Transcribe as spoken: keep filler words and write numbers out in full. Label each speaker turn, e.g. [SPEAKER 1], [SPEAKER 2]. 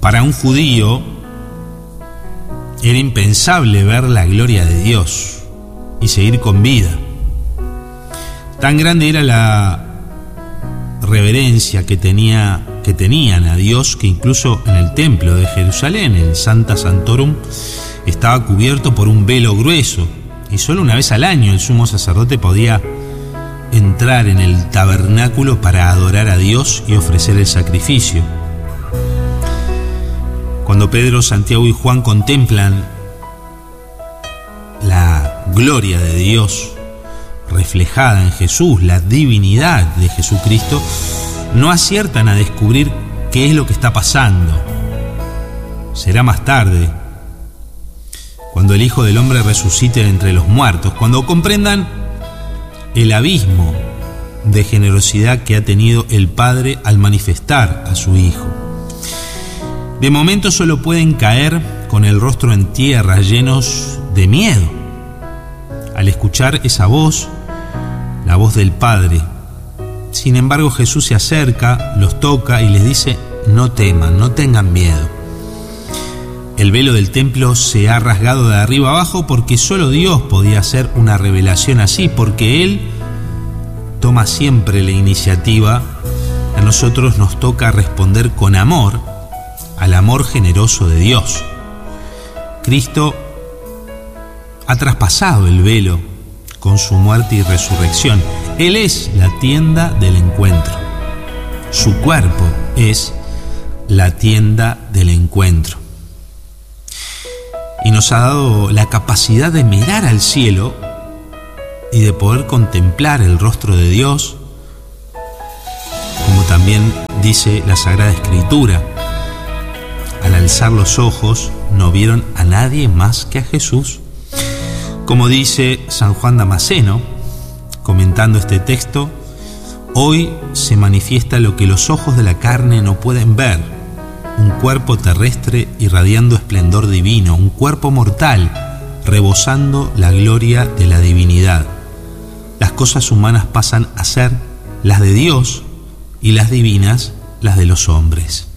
[SPEAKER 1] Para un judío era impensable ver la gloria de Dios y seguir con vida. Tan grande era la reverencia que, tenía, que tenían a Dios que incluso en el templo de Jerusalén, el Sancta Sanctorum, estaba cubierto por un velo grueso y solo una vez al año el sumo sacerdote podía entrar en el tabernáculo para adorar a Dios y ofrecer el sacrificio. Cuando Pedro, Santiago y Juan contemplan la gloria de Dios reflejada en Jesús, la divinidad de Jesucristo, no aciertan a descubrir qué es lo que está pasando. Será más tarde, cuando el Hijo del Hombre resucite de entre los muertos, cuando comprendan el abismo de generosidad que ha tenido el Padre al manifestar a su Hijo. De momento solo pueden caer con el rostro en tierra, llenos de miedo, al escuchar esa voz, la voz del Padre. Sin embargo, Jesús se acerca, los toca y les dice: no teman, no tengan miedo. El velo del templo se ha rasgado de arriba abajo porque solo Dios podía hacer una revelación así, porque Él toma siempre la iniciativa. A nosotros nos toca responder con amor al amor generoso de Dios. Cristo ha traspasado el velo con su muerte y resurrección. Él es la tienda del encuentro. Su cuerpo es la tienda del encuentro. Y nos ha dado la capacidad de mirar al cielo y de poder contemplar el rostro de Dios, como también dice la Sagrada Escritura: al alzar los ojos no vieron a nadie más que a Jesús. Como dice San Juan Damasceno, comentando este texto: hoy se manifiesta lo que los ojos de la carne no pueden ver, un cuerpo terrestre irradiando esplendor divino, un cuerpo mortal rebosando la gloria de la divinidad. Las cosas humanas pasan a ser las de Dios y las divinas las de los hombres.